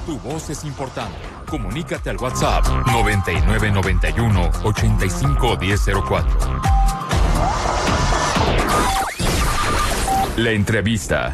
Tu voz es importante. Comunícate al WhatsApp 9991-851004. La entrevista.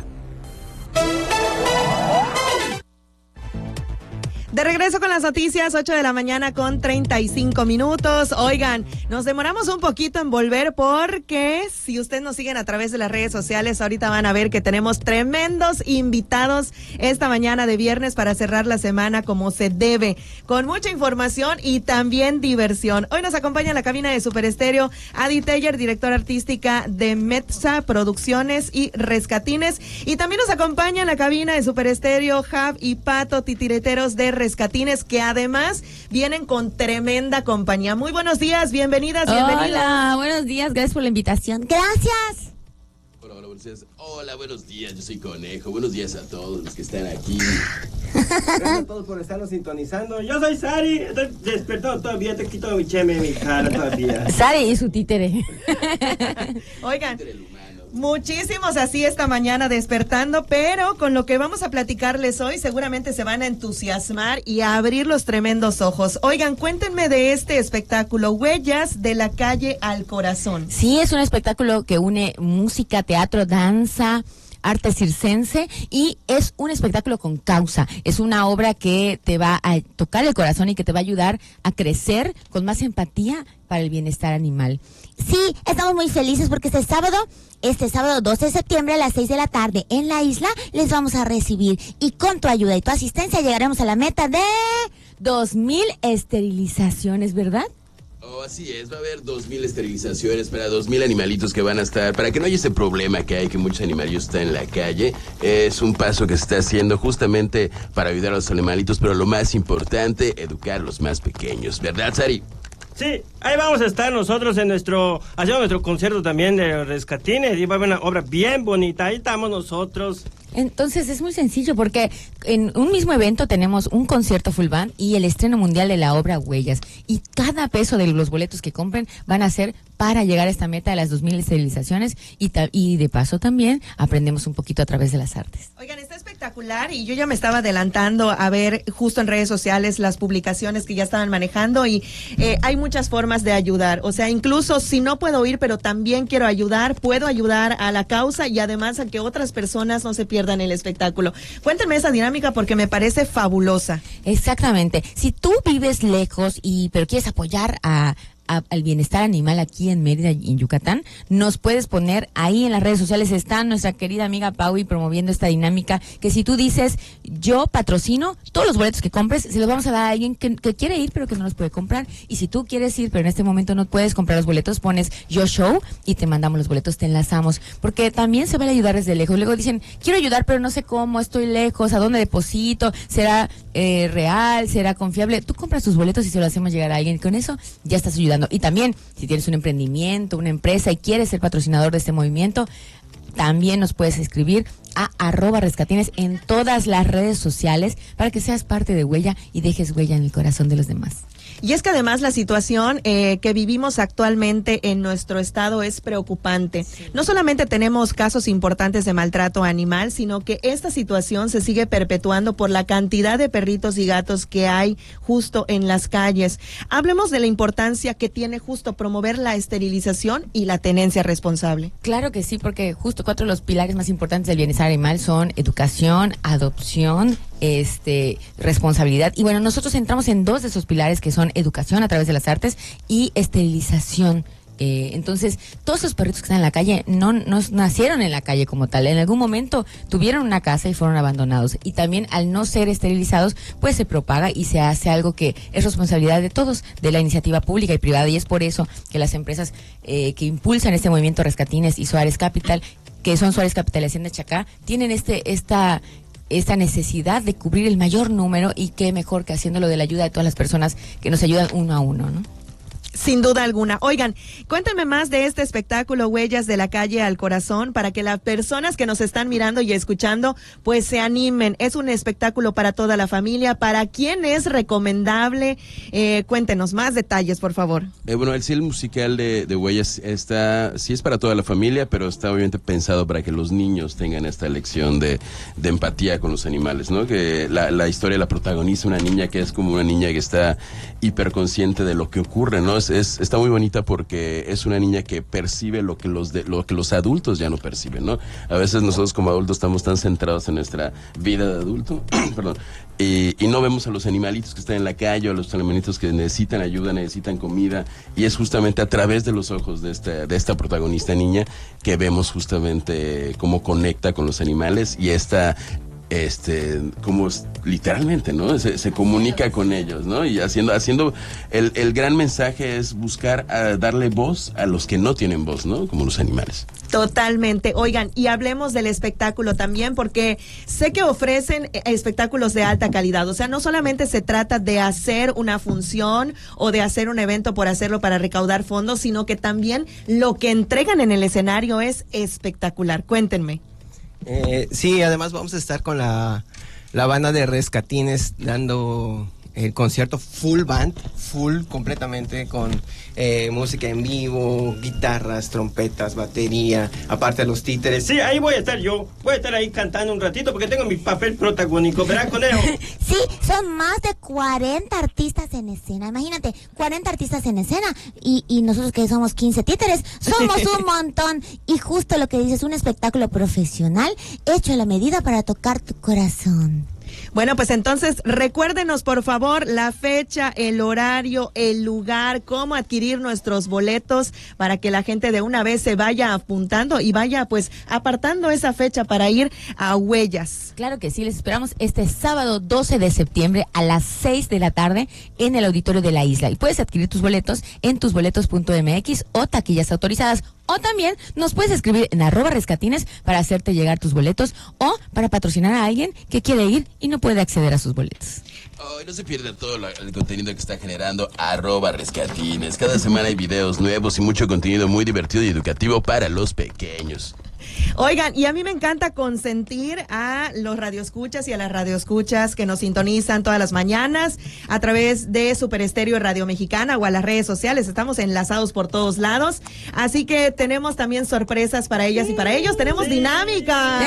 De regreso con las noticias, 8 de la mañana con 35 minutos. Oigan, nos demoramos un poquito en volver porque si ustedes nos siguen a través de las redes sociales, ahorita van a ver que tenemos tremendos invitados esta mañana de viernes para cerrar la semana como se debe, con mucha información y también diversión. Hoy nos acompaña en la cabina de Super Estéreo Adi Teller, directora artística de Metza Producciones y Rescatines. Y también nos acompaña en la cabina de Super Estéreo Jav y Pato, titireteros de Rescatines, que además vienen con tremenda compañía. Muy buenos días, bienvenidas. Hola, buenos días, gracias por la invitación. Gracias. Hola, buenos días. Hola, buenos días, yo soy Conejo. Buenos días a todos los que están aquí. Gracias a todos por estarnos sintonizando. Yo soy Sari, estoy despertado todavía, te quito mi cheme, mi cara todavía. Sari y su títere. Oigan, muchísimos así esta mañana despertando, pero con lo que vamos a platicarles hoy seguramente se van a entusiasmar y a abrir los tremendos ojos. Oigan, cuéntenme de este espectáculo, Huellas de la Calle al Corazón. Sí, es un espectáculo que une música, teatro, danza, arte circense, y es un espectáculo con causa. Es una obra que te va a tocar el corazón y que te va a ayudar a crecer con más empatía para el bienestar animal. Sí, estamos muy felices porque este sábado 12 de septiembre a las 6 de la tarde en la isla les vamos a recibir, y con tu ayuda y tu asistencia llegaremos a la meta de 2,000 esterilizaciones, ¿verdad? Oh, así es, va a haber 2,000 esterilizaciones para 2,000 animalitos que van a estar, para que no haya ese problema que hay, que muchos animalitos están en la calle. Es un paso que se está haciendo justamente para ayudar a los animalitos, pero lo más importante, educar a los más pequeños, ¿verdad, Sari? Sí, ahí vamos a estar nosotros haciendo nuestro concierto también de Rescatines, y va a haber una obra bien bonita, ahí estamos nosotros. Entonces es muy sencillo porque en un mismo evento tenemos un concierto full band y el estreno mundial de la obra Huellas, y cada peso de los boletos que compren van a ser para llegar a esta meta de las 2,000 esterilizaciones, y de paso también aprendemos un poquito a través de las artes. Oigan, está espectacular, y yo ya me estaba adelantando a ver justo en redes sociales las publicaciones que ya estaban manejando, y hay muchas formas de ayudar. O sea, incluso si no puedo ir, pero también quiero ayudar, puedo ayudar a la causa y además a que otras personas no se pierdan el espectáculo. Cuéntenme esa dinámica porque me parece fabulosa. Exactamente. Si tú vives lejos pero quieres apoyar al bienestar animal aquí en Mérida y en Yucatán, nos puedes poner ahí en las redes sociales. Está nuestra querida amiga Paui promoviendo esta dinámica, que si tú dices yo patrocino, todos los boletos que compres se los vamos a dar a alguien que quiere ir pero que no los puede comprar, y si tú quieres ir pero en este momento no puedes comprar los boletos, pones yo show y te mandamos los boletos, te enlazamos, porque también se vale ayudar desde lejos. Luego dicen, quiero ayudar pero no sé cómo, estoy lejos, ¿a dónde deposito? ¿Será real? ¿Será confiable? Tú compras tus boletos y se lo hacemos llegar a alguien, con eso ya estás ayudando. Y también, si tienes un emprendimiento, una empresa y quieres ser patrocinador de este movimiento, también nos puedes escribir a @rescatines en todas las redes sociales para que seas parte de Huella y dejes huella en el corazón de los demás. Y es que además la situación que vivimos actualmente en nuestro estado es preocupante. Sí. No solamente tenemos casos importantes de maltrato animal, sino que esta situación se sigue perpetuando por la cantidad de perritos y gatos que hay justo en las calles. Hablemos de la importancia que tiene justo promover la esterilización y la tenencia responsable. Claro que sí, porque justo 4 de los pilares más importantes del bienestar animal son educación, adopción, responsabilidad. Y bueno, nosotros entramos en 2 de esos pilares, que son educación a través de las artes y esterilización. Entonces, todos esos perritos que están en la calle no nacieron en la calle como tal. En algún momento tuvieron una casa y fueron abandonados. Y también, al no ser esterilizados, pues se propaga y se hace algo que es responsabilidad de todos, de la iniciativa pública y privada. Y es por eso que las empresas que impulsan este movimiento, Rescatines y Suárez Capital, que son Suárez Capital y Hacienda Chacá, tienen esta necesidad de cubrir el mayor número, y qué mejor que haciéndolo de la ayuda de todas las personas que nos ayudan uno a uno, ¿no? Sin duda alguna. Oigan, cuéntenme más de este espectáculo Huellas de la Calle al Corazón para que las personas que nos están mirando y escuchando pues se animen. Es un espectáculo para toda la familia. ¿Para quién es recomendable? Cuéntenos más detalles, por favor. Bueno, el cine musical de Huellas sí es para toda la familia, pero está obviamente pensado para que los niños tengan esta lección de empatía con los animales, ¿no? Que la historia la protagoniza una niña que es como una niña que está hiperconsciente de lo que ocurre, ¿no? Está muy bonita porque es una niña que percibe lo que los adultos ya no perciben, ¿no? A veces nosotros como adultos estamos tan centrados en nuestra vida de adulto, perdón, y no vemos a los animalitos que están en la calle, a los animalitos que necesitan ayuda, necesitan comida, y es justamente a través de los ojos de esta protagonista niña que vemos justamente cómo conecta con los animales y como literalmente, ¿no? Se comunica con ellos, ¿no? Y haciendo el gran mensaje es buscar darle voz a los que no tienen voz, ¿no? Como los animales. Totalmente. Oigan, y hablemos del espectáculo también, porque sé que ofrecen espectáculos de alta calidad. O sea, no solamente se trata de hacer una función o de hacer un evento por hacerlo para recaudar fondos, sino que también lo que entregan en el escenario es espectacular. Cuéntenme. Sí, además vamos a estar con la banda de Rescatines dando el concierto full band, completamente con música en vivo, guitarras, trompetas, batería, aparte de los títeres. Sí, ahí voy a estar yo. Voy a estar ahí cantando un ratito porque tengo mi papel protagónico, ¿verdad, Conejo? Sí, son más de 40 artistas en escena. Imagínate, 40 artistas en escena y nosotros que somos 15 títeres, somos un montón. Y justo lo que dices, un espectáculo profesional hecho a la medida para tocar tu corazón. Bueno, pues entonces recuérdenos por favor la fecha, el horario, el lugar, cómo adquirir nuestros boletos para que la gente de una vez se vaya apuntando y vaya pues apartando esa fecha para ir a Huellas. Claro que sí, les esperamos este sábado 12 de septiembre a las 6 de la tarde en el auditorio de la isla. Y puedes adquirir tus boletos en tusboletos.mx o taquillas autorizadas. O también nos puedes escribir en @rescatines para hacerte llegar tus boletos o para patrocinar a alguien que quiere ir y no puede acceder a sus boletos. No se pierdan todo el contenido que está generando @rescatines. Cada semana hay videos nuevos y mucho contenido muy divertido y educativo para los pequeños. Oigan, y a mí me encanta consentir a los radioescuchas y a las radioescuchas que nos sintonizan todas las mañanas a través de Super Estéreo Radio Mexicana o a las redes sociales. Estamos enlazados por todos lados, así que tenemos también sorpresas para ellas y para ellos. Tenemos dinámica.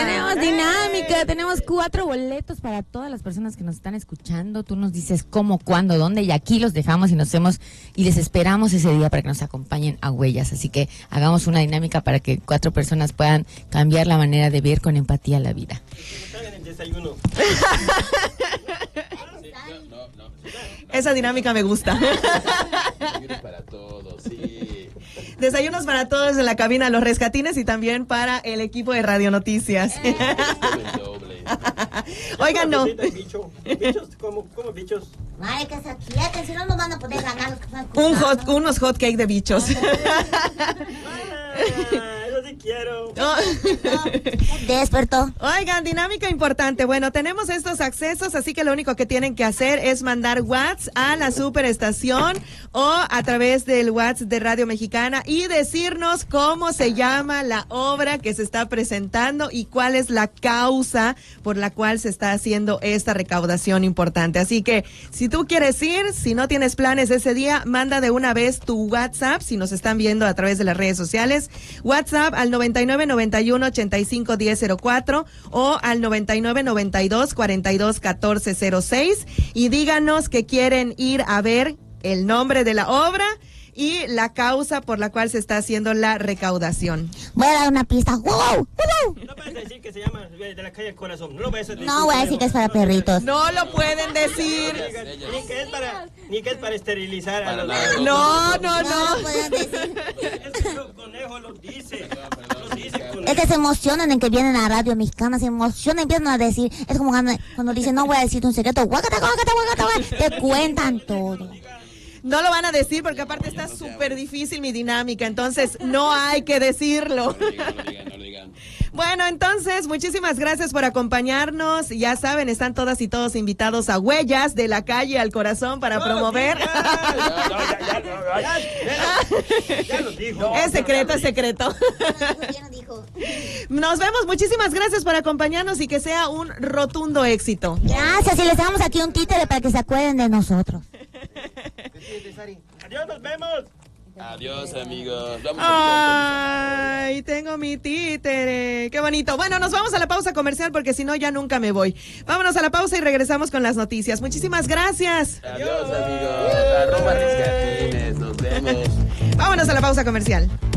Tenemos 4 boletos para todas las personas que nos están escuchando. Tú nos dices cómo, cuándo, dónde y aquí los dejamos y les esperamos ese día para que nos acompañen a Huellas. Así que hagamos una dinámica para que 4 personas puedan cambiar la manera de ver con empatía la vida. Esa dinámica me gusta. Desayunos para todos, sí. Desayunos para todos en la cabina Los Rescatines y también para el equipo de Radio Noticias. Oigan, no. Bichos, ¿cómo bichos? Madre, que se aquieten, si no nos van a poder ganar los que están escuchando. Unos hot cake de bichos. Eso sí quiero. Despertó. Oigan, dinámica importante. Bueno, tenemos estos accesos, así que lo único que tienen que hacer es mandar WhatsApp a la superestación o a través del WhatsApp de Radio Mexicana y decirnos cómo se llama la obra que se está presentando y cuál es la causa por la cual se está haciendo esta recaudación importante. Así que si tú quieres ir, si no tienes planes ese día, manda de una vez tu WhatsApp, si nos están viendo a través de las redes sociales, WhatsApp al 9991-851004 o al 9992-421406 y díganos que quieren ir a ver el nombre de la obra y la causa por la cual se está haciendo la recaudación. Voy a dar una pista. ¡Wow! No vas a decir que se llama de la calle al corazón. No lo vas a decir. No voy a decir que es para perritos. No lo pueden decir. Ni que es para esterilizar a los No. No pueden decir. Es que los conejos lo dice. Es que se emocionan en que vienen a Radio Mexicana, se emocionan, empiezan a decir, es como cuando dicen, no voy a decirte un secreto, guácata, te cuentan todo. No lo van a decir porque aparte está súper difícil mi dinámica, entonces no hay que decirlo. No lo digan. invitación. Bueno, entonces, muchísimas gracias por acompañarnos. Ya saben, están todas y todos invitados a Huellas de la Calle al Corazón para promover. Ya lo dijo. Es secreto, es secreto. Nos vemos, muchísimas gracias por acompañarnos y que sea un rotundo éxito. Gracias, y les damos aquí un títere para que se acuerden de nosotros. Adiós, nos vemos. Adiós, amigos. Vamos Ay, tengo mi títere. Qué bonito. Bueno, nos vamos a la pausa comercial porque si no ya nunca me voy. Vámonos a la pausa y regresamos con las noticias. Muchísimas gracias. Adiós, amigos. @rescatines. Nos vemos. Vámonos a la pausa comercial.